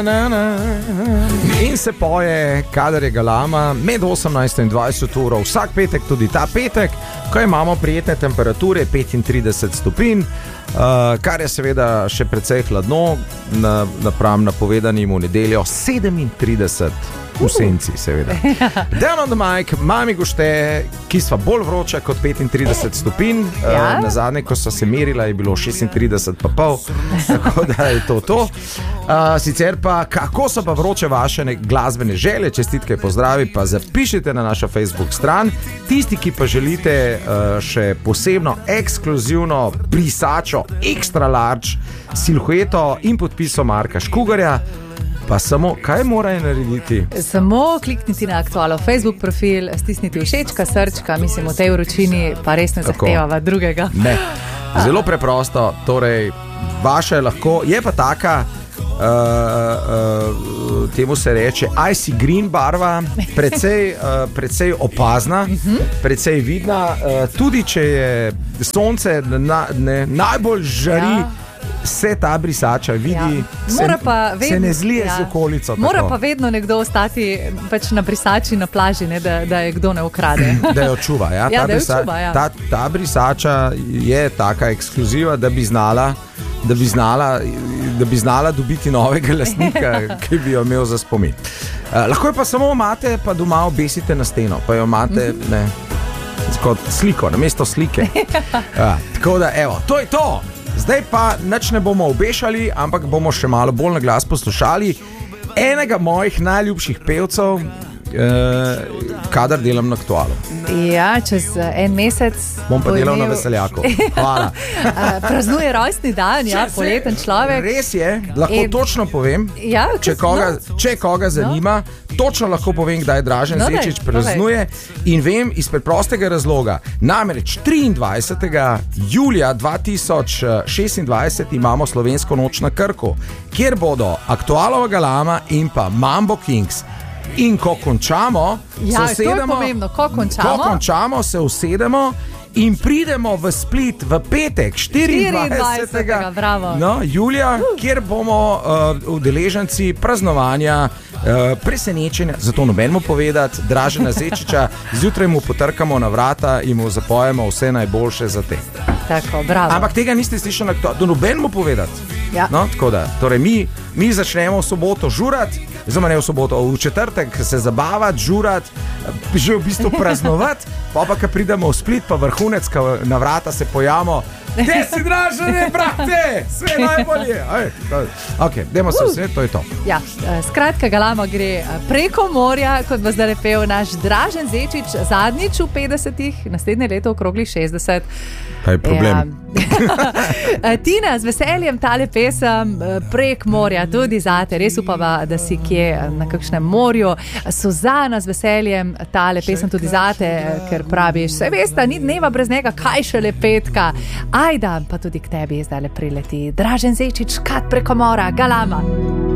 In se poje, kadar je galama, med 18 in 20 uro, vsak petek, tudi ta petek, ko imamo prijetne temperature 35 stopinj, kar je seveda še precej hladno, napram napovedanim v nedeljo 37 v senci, seveda. Down on the mic, mami gošte, ki sva bolj vroča kot 35 stopinj. Na zadnje, ko so se merila, je bilo 36,5, tako da je to. Sicer pa, kako so pa vroče vaše glasbene želje, čestitke, pozdravi, pa zapišite na našo Facebook stran. Tisti, ki pa želite še posebno ekskluzivno brisačo, extra large, silhueto in podpiso Marka Škugarja, pa samo, kaj morajo narediti? Samo klikniti na aktualno Facebook profil, stisniti všečka, srčka, mislim, v tej vročini pa res ne zahtevava drugega. Ne, zelo preprosto, torej, vaša je lahko, je pa taka, temu se reče icy green barva, precej opazna, precej vidna, tudi če je sonce najbolj žari, se ta brisača vidi, se ne zlije z okolico. Mora pa vedno nekdo ostati pač na brisači na plaži, ne, da je kdo ne ukrade. Da jo čuva, ja. Ta brisača je taka ekskluziva, da bi znala dobiti novega lastnika, ki bi jo imel za spomin. Lahko jo pa samo imate, pa doma obesite na steno, pa jo imate kot sliko, namesto slike. Tako da, evo, to je to. Zdaj pa nič ne bomo obešali, ampak bomo še malo bolj na glas poslušali enega mojih najljubših pevcev, kadar delam na Aktualu. Ja, čez en mesec bom pa delal na Veseljaku. Hvala. Praznuje rojstni dan, poleten človek. Res je, lahko točno povem, če koga zanima, točno lahko povem, kdaj Dražen Zečič praznuje in vem iz preprostega razloga. Namreč 23. julija 2026 imamo Slovensko noč na Krku, kjer bodo Aktualova galama in pa Mambo Kings. In ko končamo, se usedemo in pridemo v Split v petek 24. julija, kjer bomo udeleženci praznovanja, presenečenja, zato nobenemu povedati, Dražena Zečiča, zjutraj mu potrkamo na vrata in mu zapojemo vse najboljše za te. Tako, bravo. Ampak tega niste slišali, da nobenemu povedati. Ja. No, tako da, torej mi začnemo v soboto žurati, ne v soboto, v četrtek se zabavati, žurati, že v bistvu praznovati, pa ko pridemo v Split, pa vrhunec, na vrata se pojamo. Te si Dražene, brate, sve najbolje. Ok, dajmo se vse, to je to. Ja, skratka, galama gre preko morja, kot bo zdaj pel naš Dražen Zečič, zadnjič v 50-ih, naslednje leto okrogli 60. Kaj je problem? Ja. Tina, z veseljem tale pesem prek morja, tudi zate, res upava, da si kje na kakšnem morju. Suzana, z veseljem tale pesem tudi zate, ker praviš, vse veste, ni dneva brez njega, kaj šele petka. Ajda, pa tudi k tebi zdaj prileti Dražen Zečič, kat preko mora, galama.